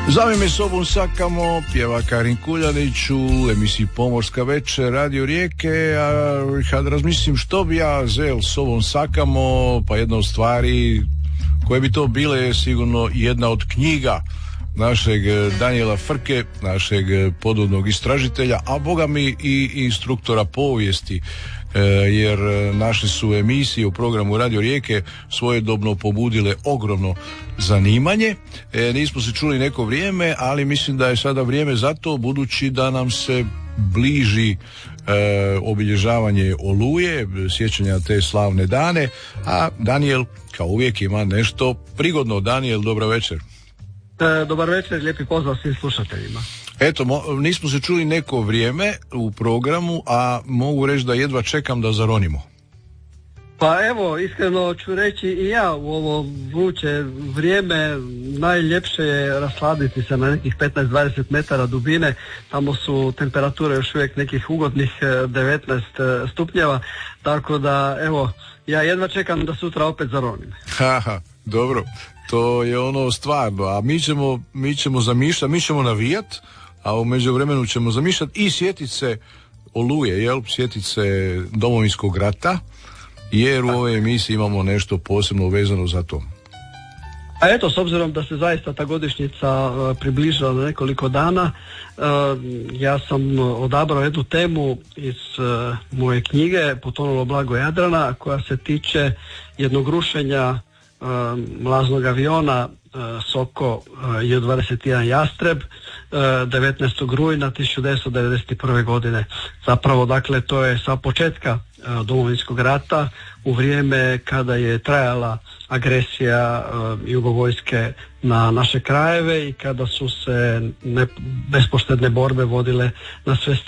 Zove me sobom sakamo, pjeva Karin Kuljanić u emisiji Pomorska večer Radio Rijeke, a kad razmislim što bi ja zel sobom sakamo, pa jedna od stvari koje bi to bile je sigurno jedna od knjiga našeg Danijela Frke, našeg podvodnog istražitelja, a boga mi i instruktora povijesti, jer naše su emisije u programu Radio Rijeke svojedobno pobudile ogromno zanimanje. Nismo se čuli neko vrijeme, ali mislim da je sada vrijeme za to, budući da nam se bliži obilježavanje Oluje, sjećanja na te slavne dane, a Danijel kao uvijek ima nešto prigodno. Danijel, dobro večer. Dobar večer, lijepi pozdrav svim slušateljima. Eto, nismo se čuli neko vrijeme u programu, a mogu reći da jedva čekam da zaronimo. Pa evo, iskreno ću reći i ja u ovo vruće vrijeme najljepše je rasladiti se na nekih 15-20 metara dubine, tamo su temperature još uvijek nekih ugodnih 19 stupnjeva, tako da evo, ja jedva čekam da sutra opet zaronim. Haha, dobro. To je ono stvarno, a mi ćemo zamišljati, mi ćemo navijat, a u međuvremenu ćemo zamišljati i sjetit se Oluje, sjetit se Domovinskog rata, jer u ovoj emisiji imamo nešto posebno vezano za to. A eto, s obzirom da se zaista ta godišnjica približila na nekoliko dana, ja sam odabrao jednu temu iz moje knjige Potonulo blago Jadrana, koja se tiče jednog rušenja mlaznog aviona Soko Ju-21 Jastreb 19. rujna 1991. godine. Zapravo, dakle, to je sa početka Domovinskog rata, u vrijeme kada je trajala agresija jugovojske na naše krajeve i kada su se bespoštedne borbe vodile na sve